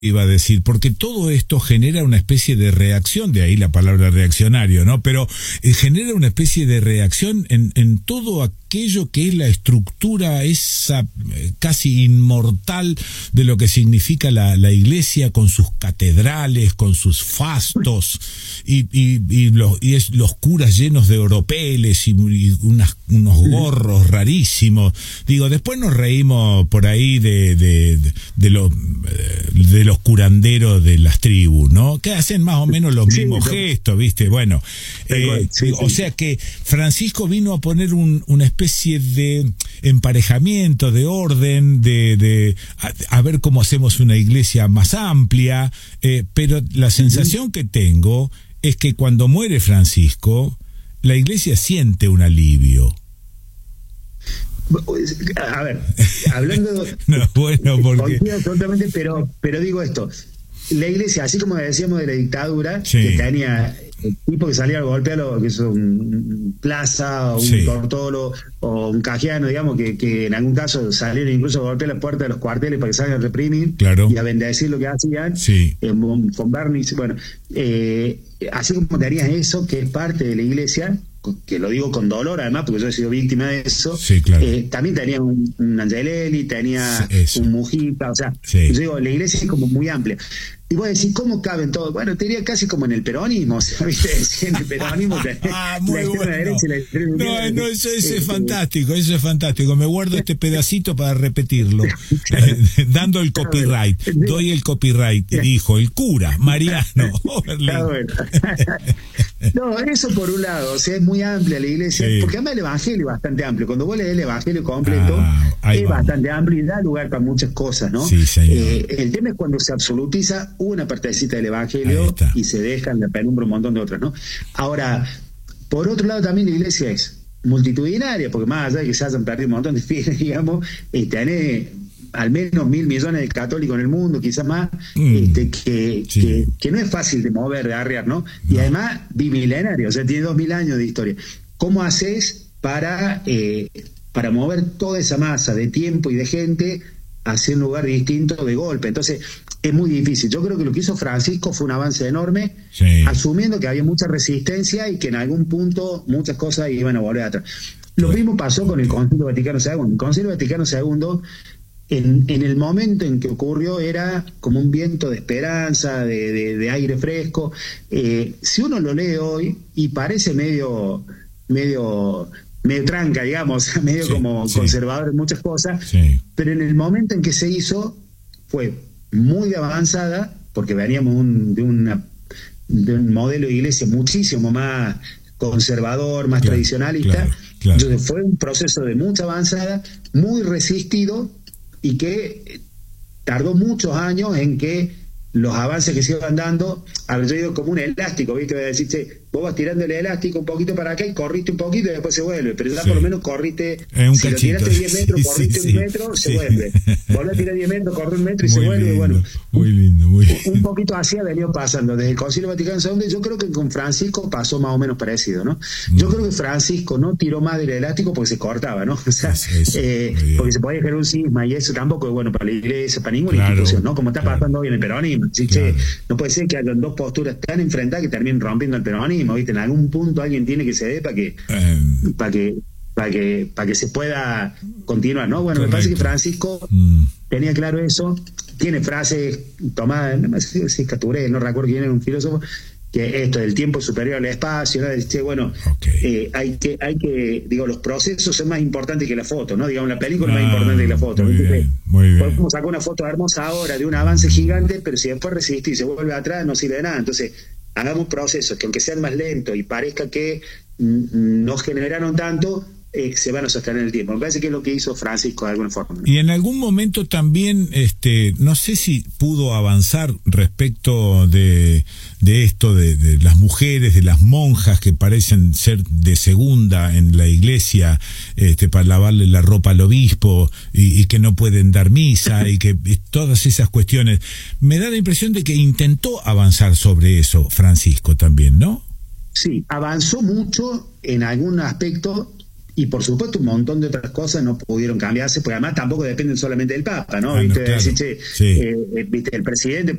iba a decir, porque todo esto genera una especie de reacción, de ahí la palabra reaccionario, ¿no? Pero genera una especie de reacción en todo aquello que es la estructura esa casi inmortal de lo que significa la iglesia, con sus catedrales, con sus fastos y los curas llenos de oropeles y unos gorros rarísimos. Digo, después nos reímos por ahí de los curanderos de las tribus, ¿no? Que hacen más o menos los mismos gestos, ¿viste? Bueno, o sea que Francisco vino a poner una especie de emparejamiento, de orden, a ver cómo hacemos una iglesia más amplia, pero la sensación que tengo es que cuando muere Francisco, la iglesia siente un alivio. A ver, hablando no, bueno, porque absolutamente, pero digo esto, la iglesia, así como decíamos de la dictadura, sí, que tenía el tipo que salía a golpear lo que es un Plaza, o un sí, Tortolo, o un Cajiano, digamos, que en algún caso salieron incluso a golpear la puerta de los cuarteles para que salgan a reprimir, claro, y a bendecir lo que hacían, sí, con Bernie, bueno, así como tenías eso, que es parte de la iglesia, que lo digo con dolor además, porque yo he sido víctima de eso, sí, claro, también tenía un Angelelli, tenía un Mujica, o sea, sí, yo digo, la iglesia es como muy amplia. Y vos decís, ¿cómo caben todos? Bueno, te diría casi como en el peronismo, o sea, ¿viste? En el peronismo muy bueno. Derecha y la extrema derecha. No, eso es fantástico, eso es fantástico. Me guardo este pedacito para repetirlo. Dando el copyright, doy el copyright, dijo el cura, Mariano. Está bueno. No, eso por un lado, o sea, es muy amplia la iglesia, sí, porque además el evangelio es bastante amplio. Cuando vos lees el evangelio completo, es bastante amplio y da lugar para muchas cosas, ¿no? Sí, el tema es cuando se absolutiza una partecita del evangelio y se deja en la penumbra un montón de otras, ¿no? Ahora, por otro lado también la iglesia es multitudinaria, porque más allá de que se hayan perdido un montón de fieles, digamos, tenés al menos 1.000 millones de católicos en el mundo, quizás más, que no es fácil de mover, de arrear, ¿no? Y además bimilenario, o sea, tiene 2.000 años de historia. ¿Cómo haces para mover toda esa masa de tiempo y de gente hacia un lugar distinto de golpe? Entonces, es muy difícil. Yo creo que lo que hizo Francisco fue un avance enorme, asumiendo que había mucha resistencia y que en algún punto muchas cosas iban a volver atrás. Lo mismo pasó con el Concilio Vaticano II. El Concilio Vaticano II, en el momento en que ocurrió, era como un viento de esperanza, de aire fresco. Si uno lo lee hoy, y parece medio tranca, digamos, medio conservador en muchas cosas, pero en el momento en que se hizo, fue muy avanzada, porque veníamos de un modelo de iglesia muchísimo más conservador, más tradicionalista. Entonces fue un proceso de mucha avanzada, muy resistido, y que tardó muchos años en que los avances que se iban dando, yo digo como un elástico, ¿viste? Voy a decirte, vos vas tirando el elástico un poquito para acá y corriste un poquito y después se vuelve, pero ya por lo menos corriste, si lo tiraste 10 metros, corriste un metro, se vuelve, volvés a tirar 10 metros, corre un metro y muy se vuelve, lindo, bueno, muy lindo, muy lindo. Un poquito así ha venido pasando desde el Concilio Vaticano II. Yo creo que con Francisco pasó más o menos parecido, ¿no? Yo creo que Francisco no tiró más del elástico porque se cortaba, ¿no? O sea, porque se podía generar un cisma, y eso tampoco es bueno para la iglesia, para ninguna institución, ¿no? Como está pasando hoy en el peronismo. Así que no puede ser que hayan dos posturas tan enfrentadas que terminen rompiendo el peronismo, ¿viste? En algún punto alguien tiene que ceder para que se pueda continuar, ¿no? Bueno, me parece que Francisco tenía claro eso. Tiene frases tomadas, no sé si Caturé, no recuerdo quién era un filósofo, que esto del tiempo es superior al espacio, ¿no? Dice, bueno, hay que, digo, los procesos son más importantes que la foto, ¿no? Digamos, la película es más importante que la foto. Muy bien, muy bien. Podemos sacar una foto hermosa ahora de un avance gigante, pero si después resiste y se vuelve atrás, no sirve de nada. Entonces, hagamos procesos que, aunque sean más lentos y parezca que no generaron tanto, se van a sostener en el tiempo. Me parece que es lo que hizo Francisco de alguna forma, ¿no? Y en algún momento también, no sé si pudo avanzar respecto de esto, de las mujeres, de las monjas que parecen ser de segunda en la iglesia, para lavarle la ropa al obispo y que no pueden dar misa y que todas esas cuestiones. Me da la impresión de que intentó avanzar sobre eso Francisco también, ¿no? Sí, avanzó mucho en algún aspecto. Y por supuesto un montón de otras cosas no pudieron cambiarse, porque además tampoco dependen solamente del Papa, ¿no? ¿Viste? Claro. Decir, che, Sí. ¿viste? El presidente